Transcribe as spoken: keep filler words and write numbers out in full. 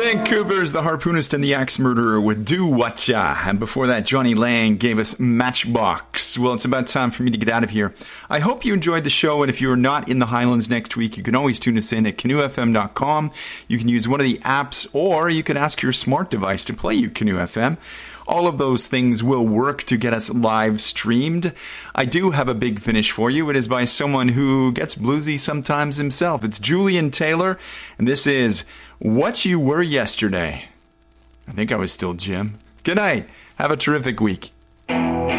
Vancouver's The Harpoonist and the Axe Murderer with Do Whatcha. And before that, Johnny Lang gave us Matchbox. Well, it's about time for me to get out of here. I hope you enjoyed the show, and if you're not in the Highlands next week, you can always tune us in at canoe f m dot com. You can use one of the apps, or you can ask your smart device to play you Canoe F M. All of those things will work to get us live streamed. I do have a big finish for you. It is by someone who gets bluesy sometimes himself. It's Julian Taylor, and this is What You Were Yesterday. I think I was still Jim. Good night. Have a terrific week.